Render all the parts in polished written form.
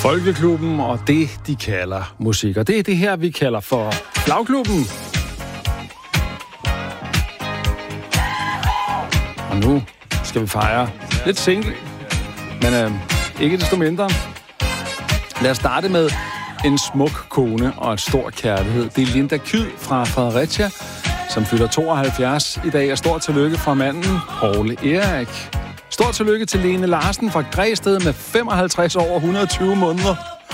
Folkeklubben og det, de kalder musik. Og det er det her, vi kalder for Flagklubben. Og nu skal vi fejre lidt single, men ikke desto mindre. Lad os starte med en smuk kone og et stor kærlighed. Det er Linda Kyd fra Fredericia, som fylder 72 i dag. Og stort tillykke fra manden Poul Erik. Stort tillykke til Lene Larsen fra Græsted med 55 år og 120 måneder.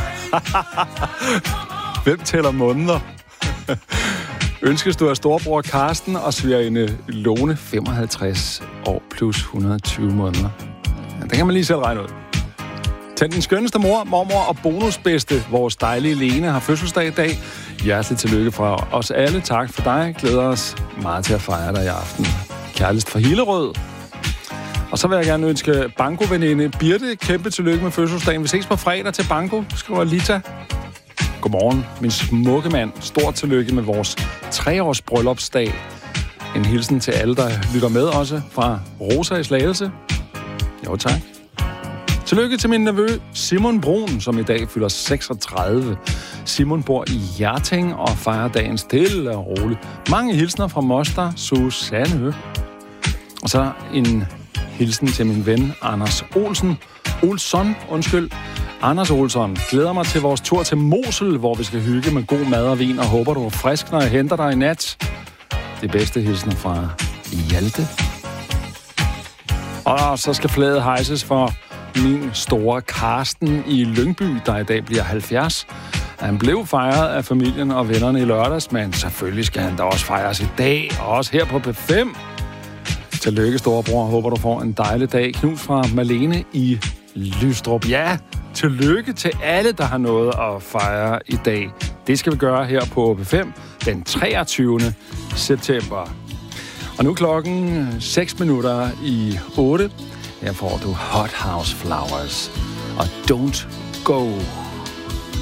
Hvem tæller måneder? Ønskes du af storebror Karsten og svigerinde Lone 55 år plus 120 måneder. Ja, det kan man lige selv regne ud. Til den skønneste mor, mormor og bonusbedste, vores dejlige Lene, har fødselsdag i dag. Hjertelig tillykke fra os alle. Tak for dig. Glæder os meget til at fejre dig i aften. Kærligst fra Hillerød. Og så vil jeg gerne ønske banko-veninde Birte kæmpe tillykke med fødselsdagen. Vi ses på fredag til banko, skriver Lita. Godmorgen, min smukke mand. Stort tillykke med vores 3-års bryllupsdag. En hilsen til alle, der lytter med også fra Rosa i Slagelse. Jo, tak. Tillykke til min nevø Simon Brun, som i dag fylder 36. Simon bor i Hjerting og fejrer dagen stille og roligt. Mange hilsner fra moster Susanne. Og så en hilsen til min ven Anders Olsson. Anders Olsson. Glæder mig til vores tur til Mosel, hvor vi skal hygge med god mad og vin, og håber, du er frisk, når jeg henter dig i nat. Det bedste hilsner fra Hjalte. Og så skal flaget hejses for min store Karsten i Lyngby, der i dag bliver 70. Han blev fejret af familien og vennerne i lørdags, men selvfølgelig skal han da også fejres i dag, og også her på P5. Tillykke, storebror. Håber, du får en dejlig dag. Knus fra Malene i Lystrup. Ja, tillykke til alle, der har noget at fejre i dag. Det skal vi gøre her på P5 den 23. september. Og nu klokken 6:06. Her får du Hot House Flowers og Don't Go.